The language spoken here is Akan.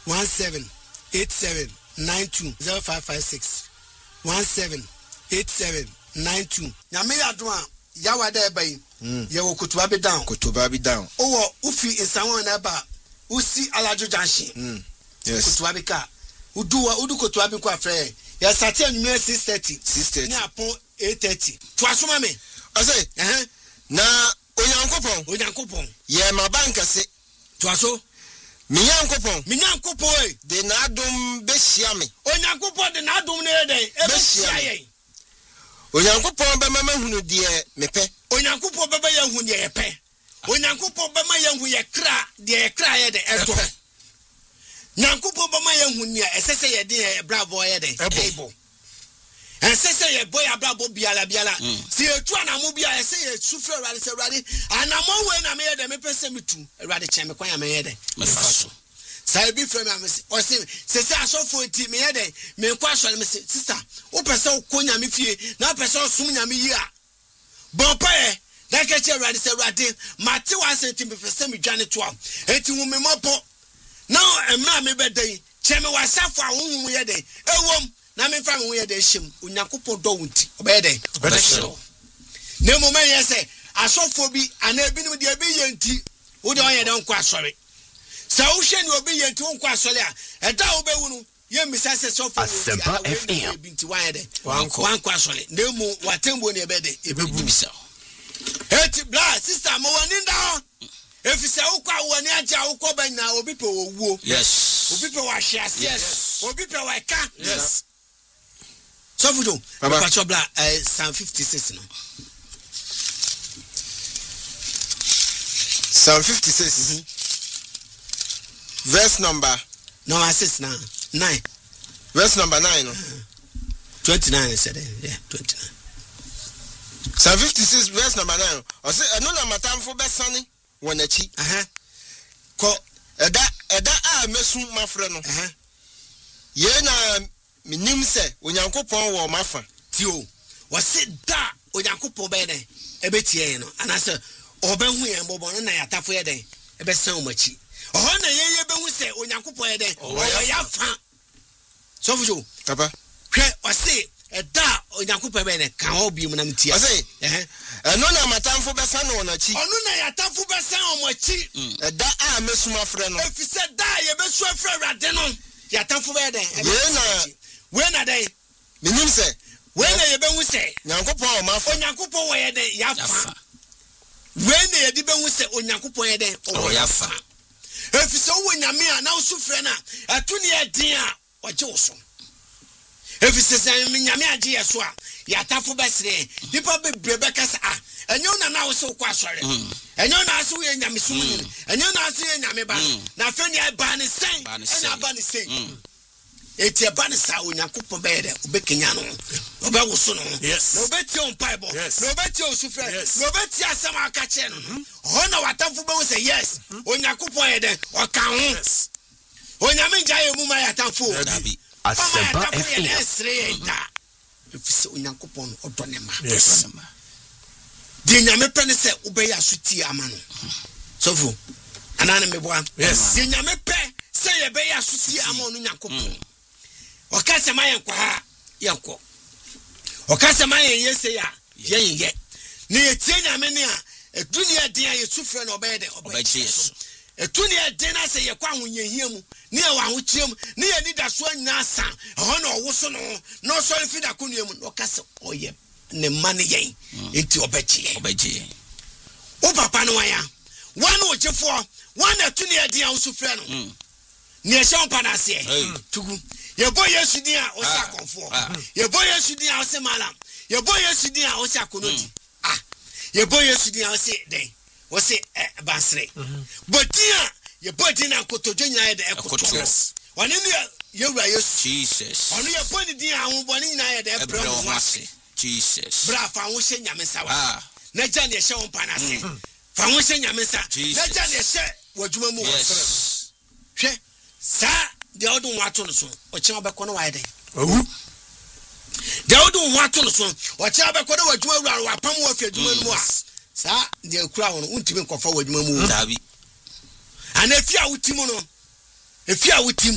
178792 0556 178792 nyame adoma yawada ebai ye wo kutuba be down owo ufi insanwo na ba usi alajo junction yes kutuba be ka udu kutuba be ko afre ya start anwumere 6:30 ni apon 8:30 to asoma me I say na onyankopon ye ma banka se to aso minyankopon de na adom be hia me onyankopon de na adom ne den e be hia ye onyankopon be mama hunu de mepe onyankopon be ya hunu de ye pe onyankopon be ma ya hunu ye kra de ye kra ye de eto nyankopon be ma ya hunu ya esese ye de bravo ye de ebo esese ye boy abrabo biala si etu anamo bia ese ye sufre awade se awade anamo we na me ye de me pese metu awade che me kwan ya me ye de me faso sai bi frame am o se asofo enti me ye de me kwa so me sister o pese o konya me fie na pese o sum nya me yi a bon pa e da ke che awade se awade mate wa senti me pese me dwane to am enti wo me mopo na emra me bedai che me wasafo a wo hu ye de ewom na me fa me we de him onyankopon do wunti obede obede na mo man yese asofo bi ana bi nim de bi yenti wo de onye de nko asori sa wo hwe ni obi yenti nko asori a eda wo be wunu ye misa se sofo Asempa FM binti wan de wanko asori na mo watembo ne ebede ebebu misa eti bla sister mo wani nda efise wo kwa woni aja wo ko ban na obi pe owuo yes obi pe wa hia yes obi pe wa ka yes so fudo Papa Chobla Psalm 56 no Psalm 56 verse number 6 now 9 verse number 9 no 29 said yeah 29 Psalm 56 verse number 9 o say eno na matamfo besane wonachi ko eda a mesu mafre no ye na minim se onyankopon wo mafa tio wase da onyankopon be den ebetie no anase obehu ye mbobon na yatafo ye den ebesan omachi oho na ye behu se onyankopon ye den o ya fa so fujo papa hwe wase eda onyankopon be den kan obi mu na mtia wase eno na matamfo besane wonachi onu na yatafo besan omachi eda a mesuma frɛ no efise da ye besu afra awrade no yatafo be den ye na we na dai minim se we na ye behu se nyankopon o mafa onyankopon wo ye den yafa we na ye di behu se onyankopon ye den o yafa efise wo nyame a na usufre na atu ne edin a oje wo so efise se nyame age ye so a yatafo besre nipa bebrebe kasa enyo na wo se kwa asore enyo na aso ye nyame sum ni enyo na aso ye nyame ba na fe ni ba ni sen na ba ni sen eti eba ni sa onyankopon be de obekenya no obewoso no na obeti on bible na obeti osufre na obeti asama akache no ho na watamfo be wo say yes onyankopon ye de oka ho onyame njaye mu ma yatamfo Asempa FM efise onyankopon odonema de nyame pe ne se obeyi asuti ama no sofu anana meboa de nyame pe se ye be asuti ama no nyankopon okase mayen kwa ha yanko okase mayen yese ya yen ne yetie nyame ne a edunia den a yesufre na obede yeso edunia den na se ye kwa ahonyehia mu ne ye wa ahochiem ne ye nida so anyina asa ho na owoso no no sorry fida konuam no okase oye ne mane yen enti obeje o papa no ya wan ojefo wan edunia den a usufre no ne ehye on panase tugu ye boy Yesu din a o sa konfo ye boy Yesu din a o se malam ye boy Yesu din a o se akonoti ye boy Yesu din a o se den o se basre bodia ye boy din a kotojo nyina ye de ekoto woni ne ye wura Yesu Jesus onu ye boy din a ho boni nyina ye de ebro wase Jesus bra fa ho hye nyame sawa na ja ne hye won panase fa ho hye nyame sa na ja ne hye wadwuma mu wasre hwe sa de odu wato no so o kye obekọ no waide de odu wato no so o kye obekọ no wadwuma wura wa pam wa fadwuma mu a sa de akura won untimi nkofa wadwuma mu dabi ana efi a wutim no efi a wutim